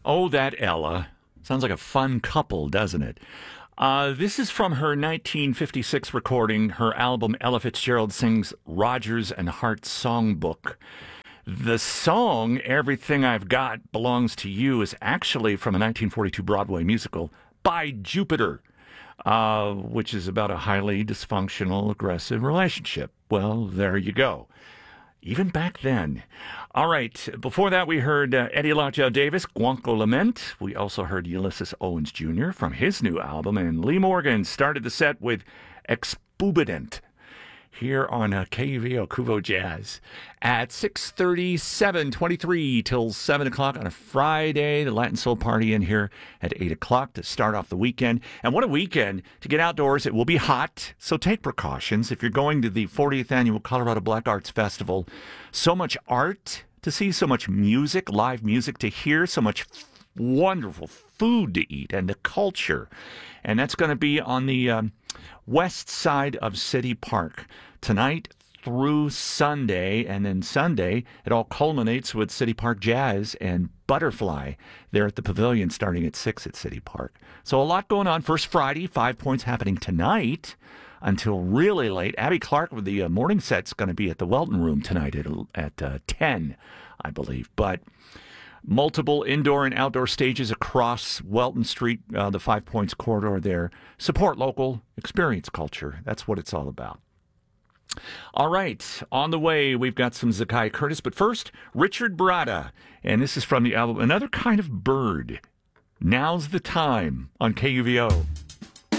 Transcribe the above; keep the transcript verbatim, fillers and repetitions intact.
Oh, that Ella. Sounds like a fun couple, doesn't it? Uh, this is from her nineteen fifty-six recording, her album Ella Fitzgerald Sings Rodgers and Hart Songbook. The song, Everything I've Got Belongs to You, is actually from a nineteen forty-two Broadway musical, By Jupiter, uh, which is about a highly dysfunctional, aggressive relationship. Well, there you go. Even back then. All right. Before that, we heard uh, Eddie Lockjaw Davis, Guanco Lament. We also heard Ulysses Owens Junior from his new album. And Lee Morgan started the set with Expubidant here on uh, K U V O Kuvo Jazz at six thirty-seven, twenty-three till seven o'clock on a Friday. The Latin Soul Party in here at eight o'clock to start off the weekend. And what a weekend to get outdoors. It will be hot, so take precautions. If you're going to the fortieth Annual Colorado Black Arts Festival, so much art to see, so much music, live music to hear, so much wonderful food to eat, and the culture. And that's going to be on the um, west side of City Park tonight through Sunday. And then Sunday, it all culminates with City Park Jazz and Butterfly there at the Pavilion starting at six at City Park. So a lot going on. First Friday, Five Points happening tonight until really late. Abby Clark with the uh, morning set's going to be at the Welton Room tonight at, at uh, ten, I believe. But multiple indoor and outdoor stages across Welton Street, uh, the Five Points corridor there. Support local, experience culture. That's what it's all about. All right, on the way, we've got some Zakiya Curtis. But first, Richard Baratta. And this is from the album Another Kind of Bird. Now's the Time on K U V O.